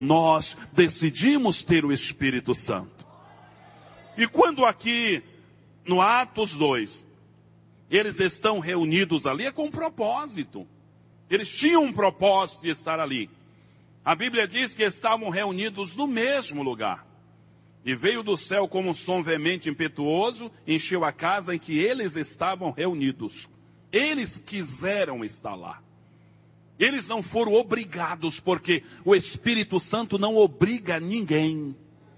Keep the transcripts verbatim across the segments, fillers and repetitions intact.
nós decidimos ter o Espírito Santo. E quando aqui, no Atos dois, eles estão reunidos ali, é com um propósito. Eles tinham um propósito de estar ali. A Bíblia diz que estavam reunidos no mesmo lugar. E veio do céu como um som veemente e impetuoso, encheu a casa em que eles estavam reunidos. Eles quiseram estar lá. Eles não foram obrigados, porque o Espírito Santo não obriga ninguém.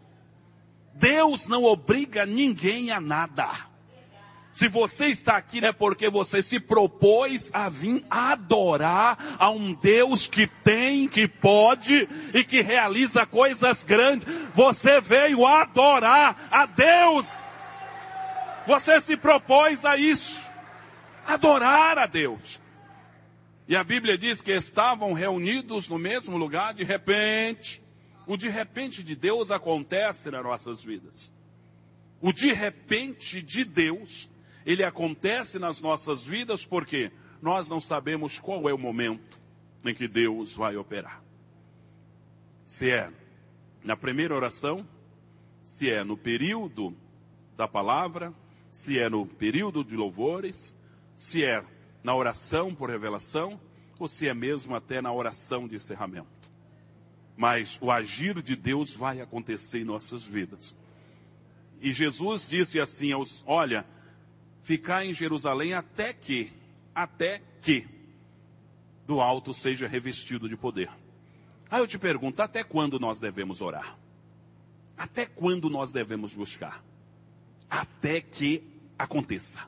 Deus não obriga ninguém a nada. Se você está aqui é porque você se propôs a vir adorar a um Deus que tem, que pode e que realiza coisas grandes. Você veio adorar a Deus. Você se propôs a isso. Adorar a Deus. E a Bíblia diz que estavam reunidos no mesmo lugar, de repente. O de repente de Deus acontece nas nossas vidas. O de repente de Deus, ele acontece nas nossas vidas porque nós não sabemos qual é o momento em que Deus vai operar. Se é na primeira oração, se é no período da palavra, se é no período de louvores, se é na oração por revelação, ou se é mesmo até na oração de encerramento. Mas o agir de Deus vai acontecer em nossas vidas. E Jesus disse assim aos, olha, ficar em Jerusalém até que, até que do alto seja revestido de poder. Aí eu te pergunto, até quando nós devemos orar? Até quando nós devemos buscar? Até que aconteça.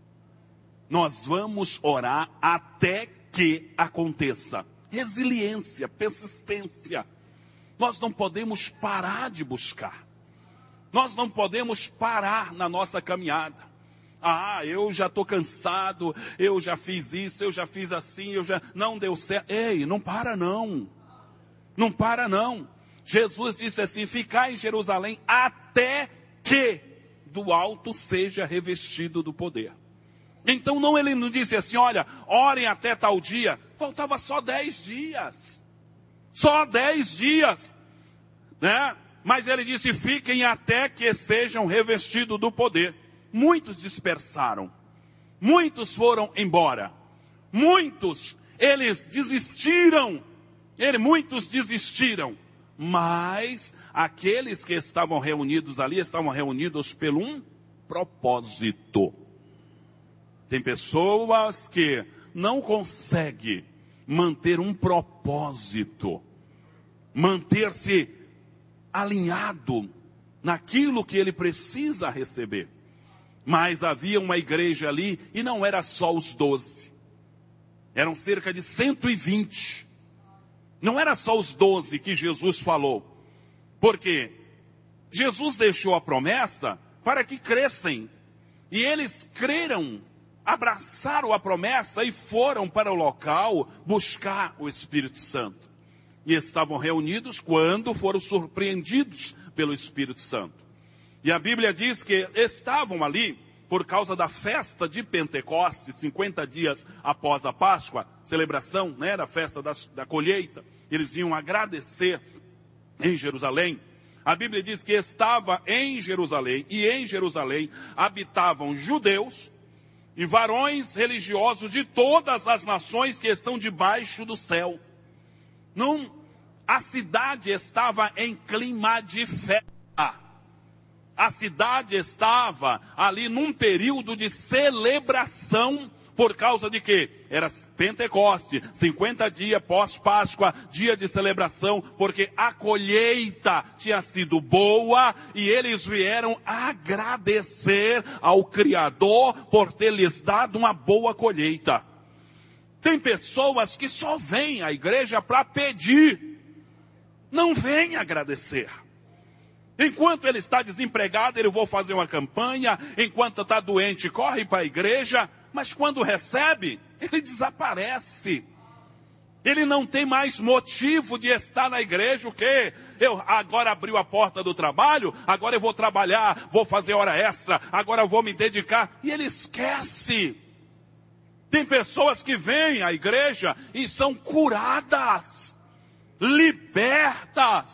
Nós vamos orar até que aconteça. Resiliência, persistência. Nós não podemos parar de buscar. Nós não podemos parar na nossa caminhada. Ah, eu já estou cansado, eu já fiz isso, eu já fiz assim, eu já não deu certo. Ei, não para não. Não para não. Jesus disse assim, ficar em Jerusalém até que do alto seja revestido do poder. Então não, ele não disse assim, olha, orem até tal dia. Faltava só dez dias. Só dez dias. Né? Mas ele disse, fiquem até que sejam revestidos do poder. Muitos dispersaram. Muitos foram embora. Muitos, eles desistiram. Ele, muitos desistiram. Mas aqueles que estavam reunidos ali, estavam reunidos por um propósito. Tem pessoas que não conseguem manter um propósito, manter-se alinhado naquilo que ele precisa receber. Mas havia uma igreja ali e não era só os doze. Eram cerca de cento e vinte. Não era só os doze que Jesus falou. Porque Jesus deixou a promessa para que crescem. E eles creram. Abraçaram a promessa e foram para o local buscar o Espírito Santo. E estavam reunidos quando foram surpreendidos pelo Espírito Santo. E a Bíblia diz que estavam ali por causa da festa de Pentecostes, cinquenta dias após a Páscoa, celebração, né, da festa das, da colheita. Eles iam agradecer em Jerusalém. A Bíblia diz que estava em Jerusalém, e em Jerusalém habitavam judeus, e varões religiosos de todas as nações que estão debaixo do céu. Não, a cidade estava em clima de festa. A cidade estava ali num período de celebração. Por causa de quê? Era Pentecoste, cinquenta dias pós-Páscoa, dia de celebração, porque a colheita tinha sido boa e eles vieram agradecer ao Criador por ter lhes dado uma boa colheita. Tem pessoas que só vêm à igreja para pedir, não vêm agradecer. Enquanto ele está desempregado, ele vou fazer uma campanha. Enquanto está doente, corre para a igreja. Mas quando recebe, ele desaparece. Ele não tem mais motivo de estar na igreja. O quê? Eu agora abriu a porta do trabalho, agora eu vou trabalhar, vou fazer hora extra, agora eu vou me dedicar. E ele esquece. Tem pessoas que vêm à igreja e são curadas. liberta